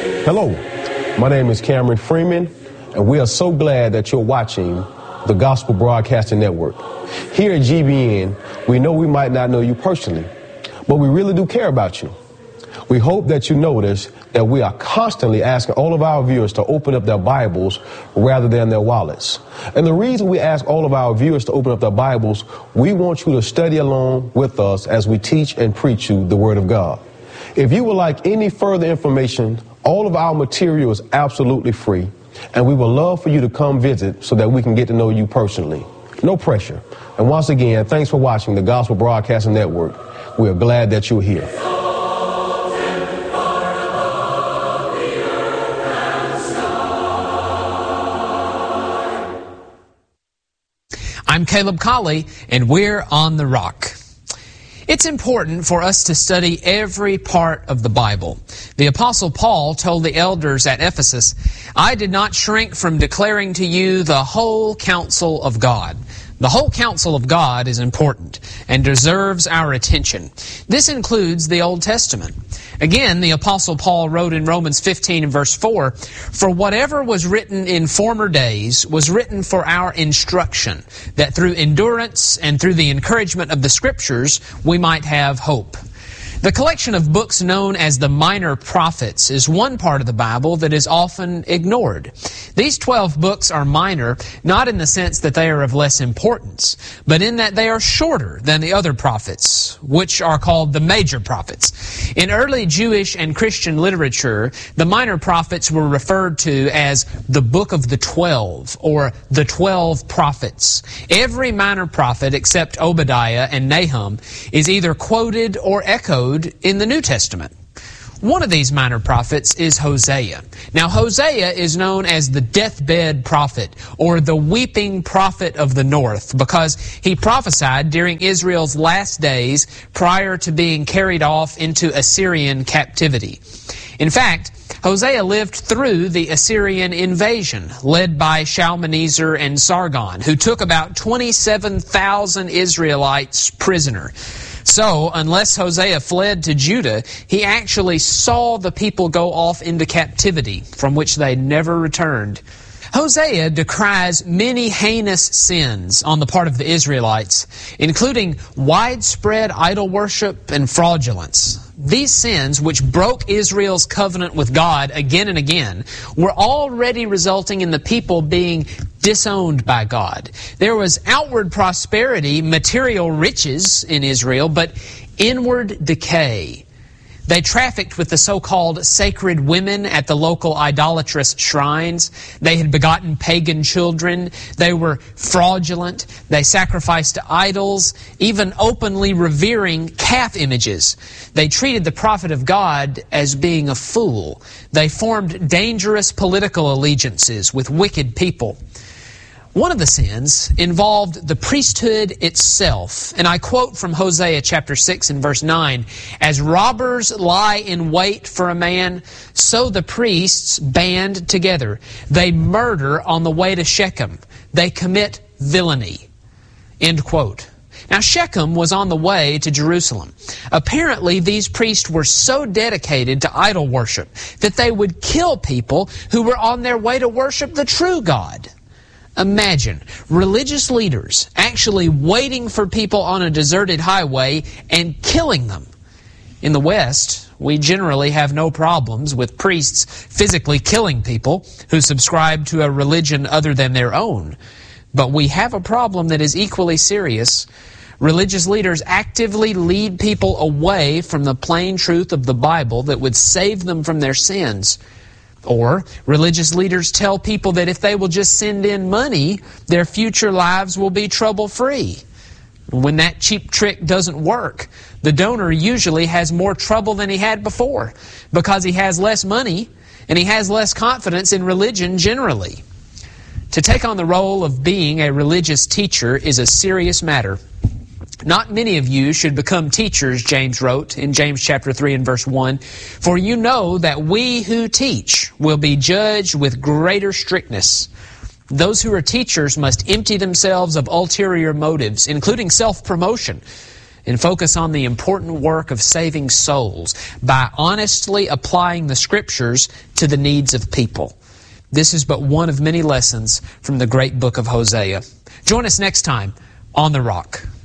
Hello, my name is Cameron Freeman, and we are so glad that you're watching the Gospel Broadcasting Network. Here at GBN, we know we might not know you personally, but we really do care about you. We hope that you notice that we are constantly asking all of our viewers to open up their Bibles rather than their wallets. And the reason we ask all of our viewers to open up their Bibles, we want you to study along with us as we teach and preach you the Word of God. If you would like any further information, all of our material is absolutely free, and we would love for you to come visit so that we can get to know you personally. No pressure. And once again, thanks for watching the Gospel Broadcasting Network. We are glad that you're here. I'm Caleb Colley, and we're on the Rock. It's important for us to study every part of the Bible. The Apostle Paul told the elders at Ephesus, "I did not shrink from declaring to you the whole counsel of God." The whole counsel of God is important and deserves our attention. This includes the Old Testament. Again, the Apostle Paul wrote in Romans 15 and verse 4, "For whatever was written in former days was written for our instruction, that through endurance and through the encouragement of the Scriptures we might have hope." The collection of books known as the Minor Prophets is one part of the Bible that is often ignored. These 12 books are minor, not in the sense that they are of less importance, but in that they are shorter than the other prophets, which are called the major prophets. In early Jewish and Christian literature, the Minor Prophets were referred to as the Book of the 12, or the 12 Prophets. Every minor prophet except Obadiah and Nahum is either quoted or echoed in the New Testament. One of these minor prophets is Hosea. Now, Hosea is known as the deathbed prophet, or the weeping prophet of the north, because he prophesied during Israel's last days prior to being carried off into Assyrian captivity. In fact, Hosea lived through the Assyrian invasion, led by Shalmaneser and Sargon, who took about 27,000 Israelites prisoner. So, unless Hosea fled to Judah, he actually saw the people go off into captivity, from which they never returned. Hosea decries many heinous sins on the part of the Israelites, including widespread idol worship and fraudulence. These sins, which broke Israel's covenant with God again and again, were already resulting in the people being disowned by God. There was outward prosperity, material riches in Israel, but inward decay. They trafficked with the so-called sacred women at the local idolatrous shrines. They had begotten pagan children. They were fraudulent. They sacrificed to idols, even openly revering calf images. They treated the prophet of God as being a fool. They formed dangerous political allegiances with wicked people. One of the sins involved the priesthood itself, and I quote from Hosea chapter 6 and verse 9, "As robbers lie in wait for a man, so the priests band together. They murder on the way to Shechem. They commit villainy." End quote. Now, Shechem was on the way to Jerusalem. Apparently, these priests were so dedicated to idol worship that they would kill people who were on their way to worship the true God. Imagine religious leaders actually waiting for people on a deserted highway and killing them. In the West, we generally have no problems with priests physically killing people who subscribe to a religion other than their own. But we have a problem that is equally serious. Religious leaders actively lead people away from the plain truth of the Bible that would save them from their sins. Or religious leaders tell people that if they will just send in money, their future lives will be trouble-free. When that cheap trick doesn't work, the donor usually has more trouble than he had before because he has less money and he has less confidence in religion generally. To take on the role of being a religious teacher is a serious matter. Not many of you should become teachers, James wrote in James chapter 3 and verse 1, "For you know that we who teach will be judged with greater strictness. Those who are teachers must empty themselves of ulterior motives, including self-promotion, and focus on the important work of saving souls by honestly applying the Scriptures to the needs of people. This is but one of many lessons from the great book of Hosea. Join us next time on The Rock.